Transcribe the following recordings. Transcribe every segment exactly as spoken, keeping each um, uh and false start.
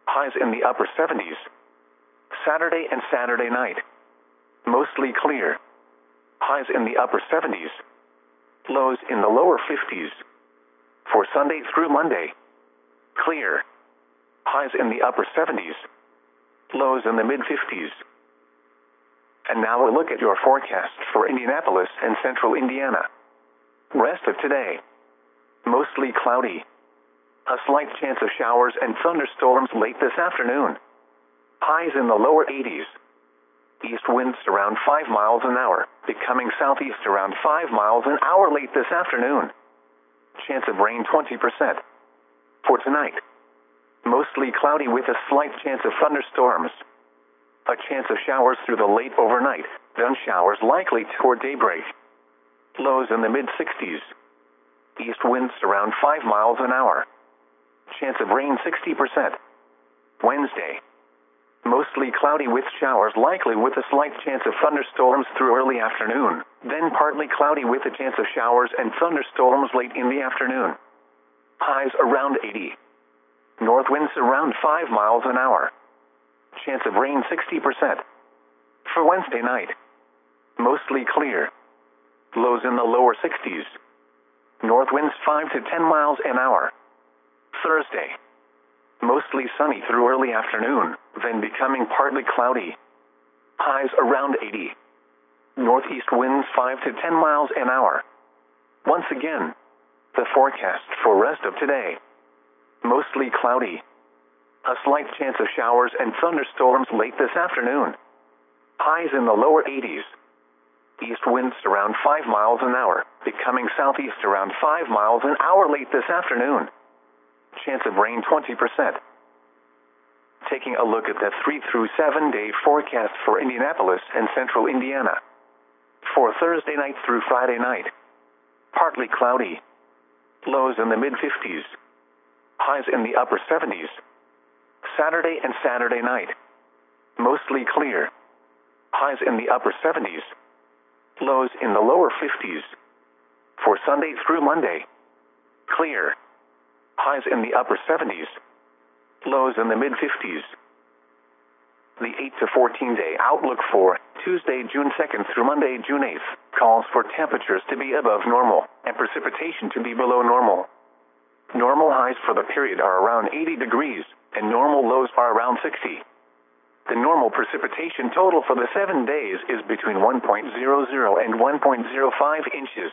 highs in the upper seventies. Saturday and Saturday night, mostly clear, highs in the upper seventies, lows in the lower fifties. For Sunday through Monday, clear, highs in the upper seventies, lows in the mid-fifties. And now a look at your forecast for Indianapolis and central Indiana. Rest of today, mostly cloudy. A slight chance of showers and thunderstorms late this afternoon. Highs in the lower eighties. East winds around five miles an hour, becoming southeast around five miles an hour late this afternoon. Chance of rain twenty percent. For tonight, mostly cloudy with a slight chance of thunderstorms. A chance of showers through the late overnight, then showers likely toward daybreak. Lows in the mid-sixties. East winds around five miles an hour. Chance of rain sixty percent. Wednesday, mostly cloudy with showers likely with a slight chance of thunderstorms through early afternoon, then partly cloudy with a chance of showers and thunderstorms late in the afternoon. Highs around eighty. North winds around five miles an hour. Chance of rain sixty percent. For Wednesday night, mostly clear. Lows in the lower sixties. North winds five to ten miles an hour. Thursday, mostly sunny through early afternoon, then becoming partly cloudy. Highs around eighty. Northeast winds five to ten miles an hour. Once again, the forecast for rest of today. Mostly cloudy. A slight chance of showers and thunderstorms late this afternoon. Highs in the lower eighties. East winds around five miles an hour, becoming southeast around five miles an hour late this afternoon. Chance of rain twenty percent. Taking a look at the three through seven day forecast for Indianapolis and central Indiana. For Thursday night through Friday night, partly cloudy. Lows in the mid-fifties. Highs in the upper seventies. Saturday and Saturday night, mostly clear. Highs in the upper seventies. Lows in the lower fifties. For Sunday through Monday, clear. Highs in the upper seventies. Lows in the mid-fifties. The eight to fourteen day outlook for Tuesday, June second through Monday, June eighth, calls for temperatures to be above normal and precipitation to be below normal. Normal highs for the period are around eighty degrees, and normal lows are around sixty. The normal precipitation total for the seven days is between one point zero zero and one point zero five inches.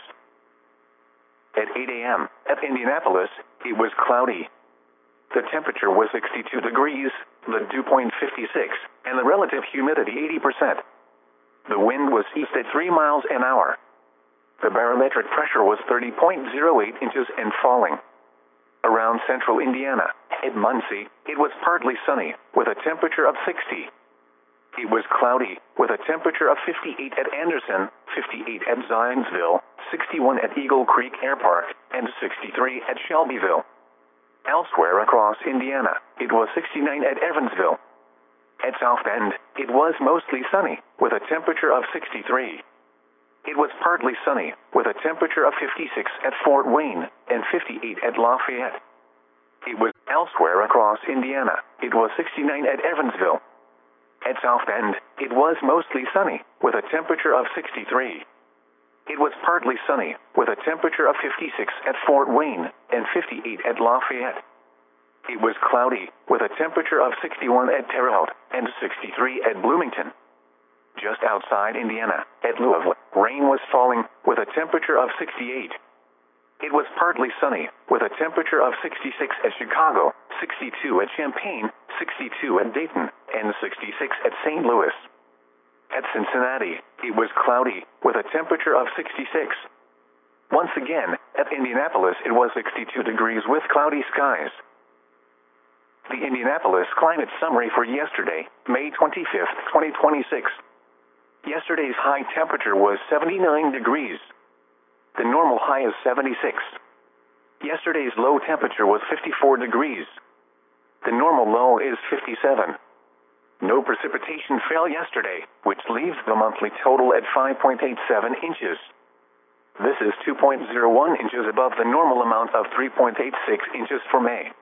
At eight a m at Indianapolis, it was cloudy. The temperature was sixty-two degrees, the dew point fifty-six, and the relative humidity eighty percent. The wind was east at three miles an hour. The barometric pressure was thirty point zero eight inches and falling. Around central Indiana, at Muncie, it was partly sunny, with a temperature of sixty. It was cloudy, with a temperature of fifty-eight at Anderson, fifty-eight at Zionsville, sixty-one at Eagle Creek Air Park, and sixty-three at Shelbyville. Elsewhere across Indiana, it was sixty-nine at Evansville. At South Bend, it was mostly sunny, with a temperature of sixty-three. It was partly sunny, with a temperature of fifty-six at Fort Wayne and fifty-eight at Lafayette. It was elsewhere across Indiana. It was sixty-nine at Evansville. At South Bend, it was mostly sunny, with a temperature of sixty-three. It was partly sunny, with a temperature of fifty-six at Fort Wayne and fifty-eight at Lafayette. It was cloudy, with a temperature of sixty-one at Terre Haute and sixty-three at Bloomington. Just outside Indiana, at Louisville, rain was falling, with a temperature of sixty-eight. It was partly sunny, with a temperature of sixty-six at Chicago, sixty-two at Champaign, sixty-two at Dayton, and sixty-six at Saint Louis. At Cincinnati, it was cloudy, with a temperature of sixty-six. Once again, at Indianapolis it was sixty-two degrees with cloudy skies. The Indianapolis climate summary for yesterday, May twenty-fifth, twenty twenty-six. Yesterday's high temperature was seventy-nine degrees. The normal high is seventy-six. Yesterday's low temperature was fifty-four degrees. The normal low is fifty-seven. No precipitation fell yesterday, which leaves the monthly total at five point eight seven inches. This is two point zero one inches above the normal amount of three point eight six inches for May.